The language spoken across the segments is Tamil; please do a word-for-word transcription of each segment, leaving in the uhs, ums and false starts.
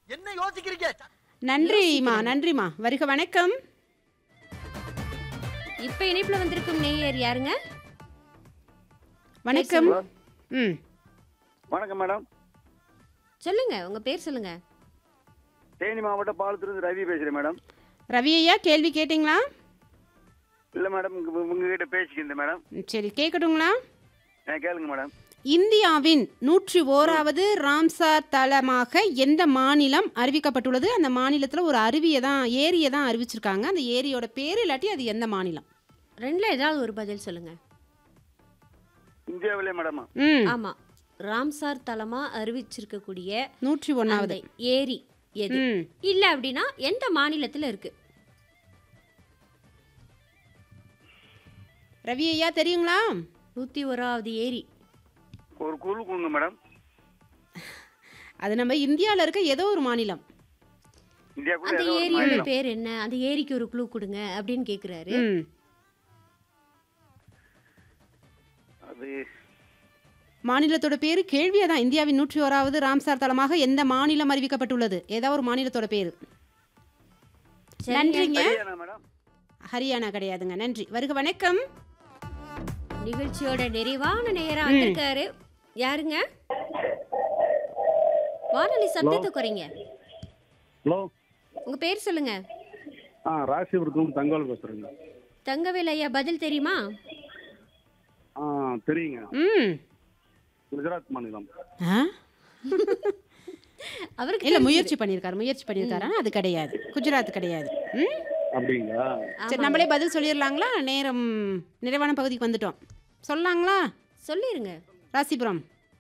என்ன யோசிக்கிறீங்க? நன்றிமா நன்றிமா. வருக வணக்கம். இப்ப இணைப்புல வந்திருக்கும் நேயர் யாருங்க? வணக்கம். ம் வணக்கம் மேடம். சொல்லுங்க, உங்க பேர் சொல்லுங்க. தேனி மாவட்டம் பாலத்திலிருந்து ரவி பேசுறேன் மேடம். ரவி ஐயா, கேள்வி கேட்டிங்களா? இல்ல மேடம், உங்ககிட்ட பேசிக்கிறேன் மேடம். சரி, கேட்கட்டுங்களா? கேளுங்க மேடம். இந்தியாவின் நூற்றி ஓராவது ராம்சார் தலமாக எந்த மாநிலம் அறிவிக்கப்பட்டுள்ளது? அந்த மாநிலத்தில் ஒரு அருவியை தான் ஏரியை தான் அறிவிச்சிருக்காங்க. அந்த ஏரியோட பேர் இல்லாட்டி அது எந்த மாநிலம்? ரெண்டுல ஏதாவது ஒரு பதில் சொல்லுங்க. இந்தியாவிலே மேடம். ம் ஆமா, ராம்சார் தலமா அறிவிச்சிருக்கக்கூடிய நூற்றி ஒன்னாவது அந்த ஏரி எது? ம் இல்ல அப்படின்னா எந்த மாநிலத்துல இருக்கு? ரவி ஐயா, தெரியுங்களா? நூத்தி ஓராவது ஏரி. ஒரு குழு கொடுங்க மேடம். அது நம்ம இந்தியாவில் இருக்க ஏதோ ஒரு மாநிலம். இந்தியாக்குள்ள அந்த ஏதோ ஒரு ஏரியோட மாநிலம். பேர் என்ன? அந்த ஏரிக்கு ஒரு க்ளூ கொடுங்க அப்படின்னு கேக்குறாரு. ம் அது மாநிலத்தோட பேரு கேள்வியே தான். இந்தியாவின் நூற்றி ஓராவது ராம்சார் தலமாக எந்த மாநிலம் அறிவிக்கப்பட்டுள்ளது? ஏதாவது ஒரு மாநிலத்தோட பேரு. சரி, நன்றிங்க. ஹரியானா மேடம். ஹரியானா கிடையாதுங்க. நன்றி. வருக வணக்கம். நிகழ்ச்சியோட நிறைவான நேரா வந்திருக்காரு. யாருங்க? வானொலி சத்தத்தை குறைங்க. ஹலோ. உங்க பேர் சொல்லுங்க. ஆ ராசிபுரத்துலேருந்து தங்கவேல் பேசுகிறேங்க. தங்கவேல் ஐயா, பதில் தெரியுமா? ஆ தெரியுங்க. ம் குஜராத் மாநிலம். ஆ அவருக்கு இல்ல, தெரிஞ்சது. முயற்சி பண்ணியிருக்காரு முயற்சி பண்ணியிருக்காரு ஆனா அது கிடையாது. குஜராத் கிடையாது. ம் அப்படிங்களா? சரி, ஆமாங்க. நம்மளே பதில் சொல்லிடலாங்களா? நேரம் நிறைவான பகுதிக்கு வந்துட்டோம். சொல்லலாங்களா? சொல்லிருங்க. ராசிபுரம்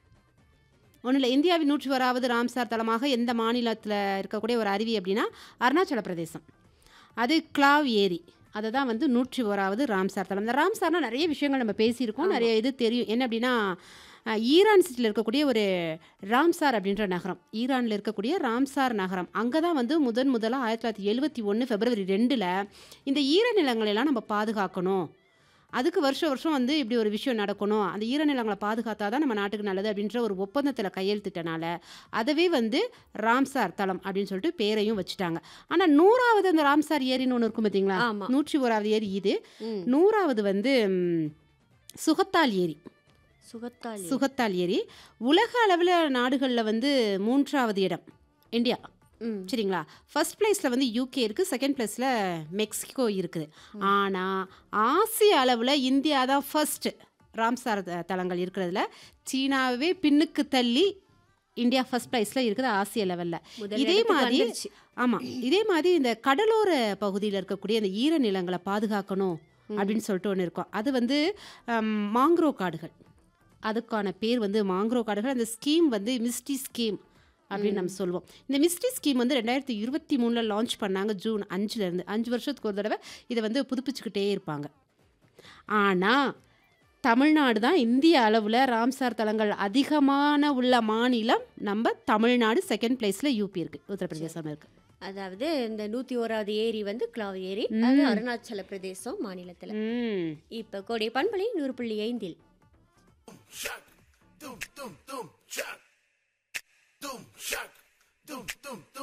ஒன்றும் இல்லை. இந்தியாவின் நூற்றி ஓராவது ராம்சார் தலமாக எந்த மாநிலத்தில் இருக்கக்கூடிய ஒரு அருவி அப்படின்னா அருணாச்சல பிரதேசம். அது கிளாவ் ஏரி. அதை தான் வந்து நூற்றி ஓராவது ராம்சார் தலம். இந்த ராம்சார்னா நிறைய விஷயங்கள் நம்ம பேசியிருக்கோம், நிறைய இது தெரியும். என்ன அப்படின்னா, அஹ், ஈரான் சிட்டியில் இருக்கக்கூடிய ஒரு ராம்சார் அப்படின்ற நகரம், ஈரானில் இருக்கக்கூடிய ராம்சார் நகரம், அங்கே தான் வந்து முதன் முதலாக ஆயிரத்தி தொள்ளாயிரத்தி எழுபத்தி ஒன்று பிப்ரவரி ரெண்டில் இந்த ஈரநிலங்களெல்லாம் நம்ம பாதுகாக்கணும், அதுக்கு வருஷம் வருஷம் வந்து இப்படி ஒரு விஷயம் நடக்கணும், அந்த ஈரநிலங்களை பாதுகாத்தா தான் நம்ம நாட்டுக்கு நல்லது அப்படின்ற ஒரு ஒப்பந்தத்தில் கையெழுத்திட்டனால அதவே வந்து ராம்சார் தலம் அப்படின்னு சொல்லிட்டு பேரையும் வச்சுட்டாங்க. ஆனால் நூறாவது அந்த ராம்சார் ஏரின்னு ஒன்று இருக்கும் பார்த்தீங்களா? ஆமா. நூற்றி ஓராவது ஏரி இது. ம். நூறாவது வந்து ம், சுகத்தால் ஏரி. சுகத்தாலி. சுகத்தால் ஏரி உலக அளவில் நாடுகளில் வந்து மூன்றாவது இடம் இந்தியா. ம். சரிங்களா? ஃபர்ஸ்ட் பிளேஸில் வந்து யூகே இருக்குது, செகண்ட் பிளேஸில் மெக்சிகோ இருக்குது. ஆனால் ஆசிய அளவில் இந்தியா தான் ஃபர்ஸ்ட் ராம்சார் த- தலங்கள் இருக்கிறதுல. சீனாவே பின்னுக்கு தள்ளி இந்தியா ஃபர்ஸ்ட் பிளேஸில் இருக்குது ஆசிய லெவலில். முதல் இதே இடத்துக்கு மாதிரி வந்துருச்சு. ஆமாம், இதே மாதிரி இந்த கடலோர பகுதியில் இருக்கக்கூடிய அந்த ஈரநிலங்களை பாதுகாக்கணும் அப்படின்னு சொல்லிட்டு ஒன்று இருக்கும். அது வந்து ஹம், மாங்க்ரோ காடுகள். அதுக்கான பேர் வந்து மாங்க்ரோ காடுகள். அந்த ஸ்கீம் வந்து மிஸ்டி ஸ்கீம் அப்படின்னு நம்ம சொல்லுவோம். இந்த மிஸ்டி ஸ்கீம் வந்து ரெண்டாயிரத்தி இருபத்தி மூணில் லான்ச் பண்ணாங்க, ஜூன் அஞ்சுலேருந்து. அஞ்சு வருஷத்துக்கு ஒரு தடவை இதை வந்து புதுப்பிச்சுக்கிட்டே இருப்பாங்க. ஆனால் தமிழ்நாடு தான் இந்திய அளவில் ராம்சார் தலங்கள் அதிகமான உள்ள மாநிலம். நம்ம தமிழ்நாடு செகண்ட் பிளேஸில் யூபி இருக்குது, உத்தரப்பிரதேசம் இருக்குது. அதாவது இந்த நூத்தி ஓராவது ஏரி வந்து கிளாவ் ஏரி, அது அருணாச்சல பிரதேசம் மாநிலத்துல. ம் இப்ப கோடை பண்பலை நூறு புள்ளி ஐந்தில் Shack, dum dum dum, shack, dum shack, dum dum dum.